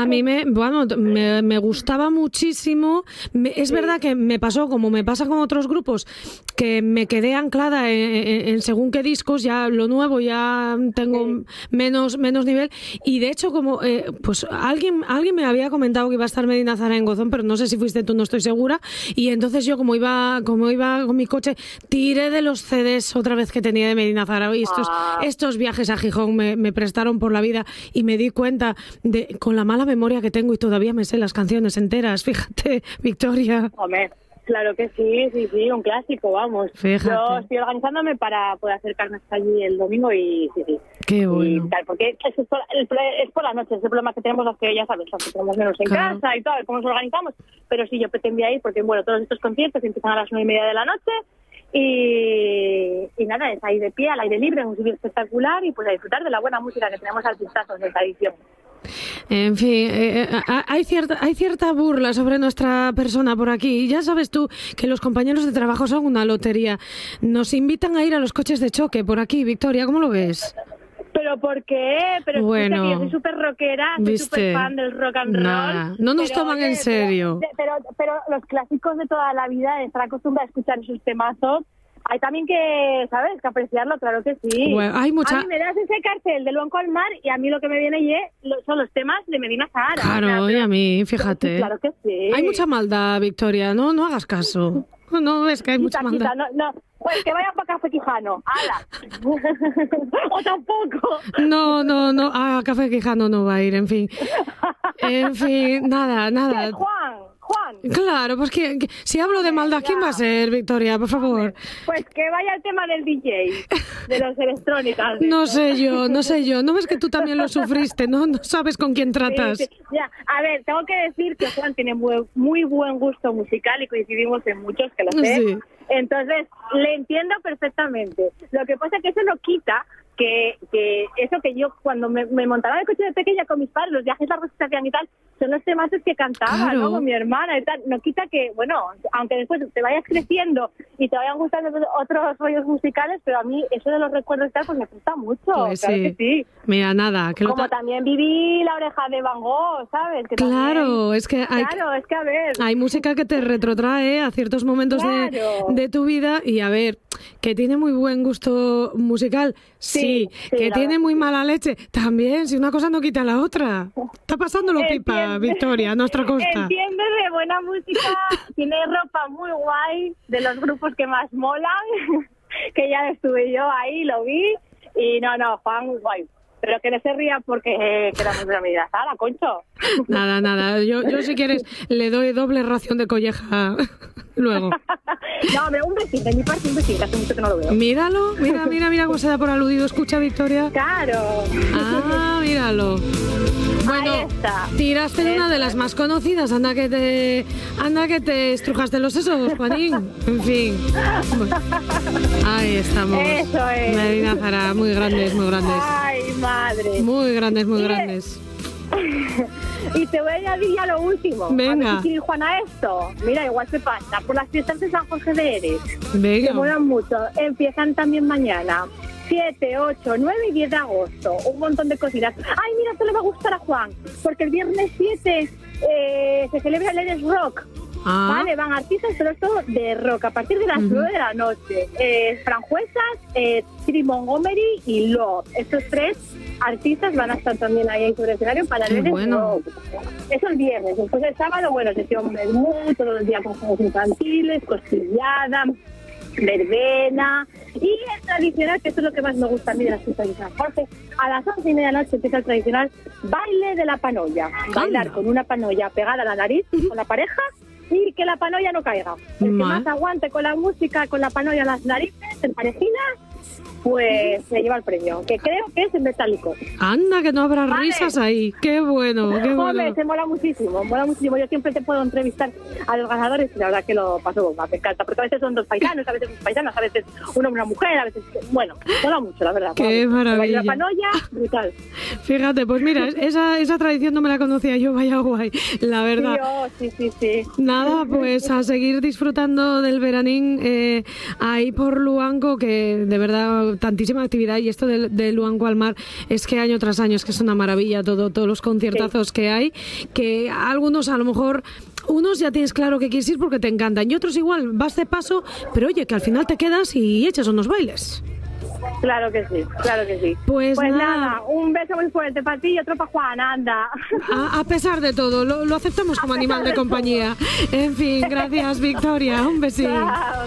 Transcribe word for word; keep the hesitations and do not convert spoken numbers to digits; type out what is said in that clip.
A mí me, bueno, me, me gustaba muchísimo. Me, es sí. verdad que me pasó, como me pasa con otros grupos, que me quedé anclada en, en, en según qué discos, ya lo nuevo ya tengo sí. menos, menos nivel. Y de hecho, como eh, pues alguien, alguien me había comentado que iba a estar Medina Zara en Gozón, pero no sé si fuiste tú, no estoy segura. Y entonces yo, como iba, como iba con mi coche, tiré de los C Ds otra vez que tenía de Medina Zara. Y estos, ah. estos viajes a Gijón me, me prestaron por la vida y me di cuenta de, con la mala memoria que tengo, y todavía me sé las canciones enteras. Fíjate, Victoria. Hombre, claro que sí, sí, sí, un clásico, vamos. Fíjate. Yo estoy organizándome para poder acercarme hasta allí el domingo y sí, sí. Qué bueno. Y tal, porque es por, es por la noche, es el problema que tenemos los que ya sabes, los que tenemos menos en claro. casa y todo, cómo nos organizamos. Pero sí, yo pretendía ir porque, bueno, todos estos conciertos empiezan a las nueve y media de la noche. Y, y nada, es ahí de pie, al aire libre, un sitio espectacular y pues a disfrutar de la buena música que tenemos artistazos de esta edición. En fin, eh, hay cierta hay cierta burla sobre nuestra persona por aquí. Y ya sabes tú que los compañeros de trabajo son una lotería. Nos invitan a ir a los coches de choque por aquí, Victoria, ¿cómo lo ves? ¿Pero por qué? Pero bueno, es que yo soy súper rockera, soy súper fan del rock and roll. Nada, no nos pero, toman oye, en serio. Pero, pero, pero los clásicos de toda la vida, estar acostumbrados a escuchar esos temazos, hay también que, ¿sabes?, que apreciarlo, claro que sí. Bueno, hay mucha... A mí me das ese cartel de Luanco al Mar y a mí lo que me viene y son los temas de Medina Zara. Claro, o sea, pero... y a mí, fíjate. Claro que sí. Hay mucha maldad, Victoria, no, no hagas caso. No, es que hay mucha quita, maldad. Quita, no, no. Pues que vayan para Café Quijano, ¡hala! O tampoco. No, no, no, a Café Quijano no va a ir, en fin. En fin, nada, nada. ¿Qué, Juan? Juan. Claro, pues que, que si hablo de maldad, ¿quién va a ser, Victoria? Por favor. Pues que vaya el tema del D J, de los electrónicas. No sé yo, no sé yo. ¿No ves que tú también lo sufriste, no? No sabes con quién tratas. Sí, sí. Ya, a ver, tengo que decir que Juan tiene muy, muy buen gusto musical y coincidimos en muchos, que lo sé. Sí. Entonces, le entiendo perfectamente. Lo que pasa es que eso no quita que, que eso que yo cuando me, me montaba en el coche de pequeña con mis padres, los viajes largos que se hacían y tal, son los temas que cantaba, claro. ¿no? Con mi hermana y tal. No quita que, bueno, aunque después te vayas creciendo y te vayan gustando otros rollos musicales, pero a mí eso de los recuerdos y tal, pues me gusta mucho. Pues claro sí. que sí. Mira, nada. Que Como ta... también viví La Oreja de Van Gogh, ¿sabes? Que claro, también... es que hay... Claro, es que a ver... Hay música que te retrotrae a ciertos momentos claro. de, de tu vida y a ver, que tiene muy buen gusto musical, sí. sí que tiene muy mala leche, también, si una cosa no quita la otra. Está pasándolo pipa, Victoria, a nuestra costa. Entiende de buena música, tiene ropa muy guay, de los grupos que más molan, que ya estuve yo ahí, lo vi, y no, no, Juan, guay. Pero que no se ría porque eh, quedamos de la medida sala, concho. Nada, nada. Yo, yo si quieres, le doy doble ración de colleja luego. No, me un besito, de mi parte un besito, hace mucho que no lo veo. Míralo, mira, mira, mira cómo se da por aludido. Escucha, Victoria. Claro. Ah, míralo. Bueno, tiraste de una de las más conocidas. Anda que te, anda que te estrujaste los sesos, Juanín. En fin. Bueno, ahí estamos. Eso es. Medina Zara, muy grandes, muy grandes. Ay, madre. Muy grandes, muy y grandes. Y te voy a añadir ya lo último. Venga. A ver si quiere Juana esto. Mira, igual se pasa. Por las fiestas de San Jorge de Eres. Venga. Que molan mucho. Empiezan también mañana. siete, ocho, nueve y diez de agosto. Un montón de cositas. Ay, mira, esto le va a gustar a Juan. Porque el viernes siete eh, se celebra el Eres Rock. Ah. Vale, van artistas, pero es todo de rock. A partir de las uh-huh. nueve de la noche. Eh, Franjuesas, eh, Tri Montgomery y Love. Estos tres artistas van a estar también ahí sobre el escenario para el Eres bueno. Rock. Eso el viernes. Después el sábado, bueno, sesión menú, todos los días con juegos infantiles, costillada, verbena y el tradicional, que eso es lo que más me gusta a mí de las fiestas de San Jorge. A las once y media de la noche empieza el tradicional baile de la panolla. Bailar con una panolla pegada a la nariz con la pareja y que la panolla no caiga. El que más aguante con la música, con la panolla en las narices, en parejina, pues se lleva el premio, que creo que es en metálico. Anda, que no habrá vale. risas ahí. Qué bueno, qué bueno. Hombre, se mola muchísimo, mola muchísimo. Yo siempre te puedo entrevistar a los ganadores y la verdad que lo paso bomba, me encanta. Porque a veces son dos paisanos, a veces dos paisanas, a veces un hombre y una mujer, a veces... Bueno, mola mucho, la verdad. Qué maravilla. La panolla, brutal. Fíjate, pues mira, esa, esa tradición no me la conocía yo, vaya guay, la verdad. Sí, oh, sí, sí, sí. Nada, pues a seguir disfrutando del veranín eh, ahí por Luanco, que de verdad bueno, tantísima actividad, y esto de, de Luanco al Mar es que año tras año es que es una maravilla todo, todos los conciertazos sí. que hay, que algunos a lo mejor... Unos ya tienes claro que quieres ir porque te encantan, y otros igual vas de paso, pero oye, que al final te quedas y echas unos bailes. Claro que sí, claro que sí. Pues, pues nada. nada, un beso muy fuerte para ti y otro para Juan, anda. A, a pesar de todo, lo, lo aceptamos como animal de compañía. En fin, gracias, Victoria, un besín.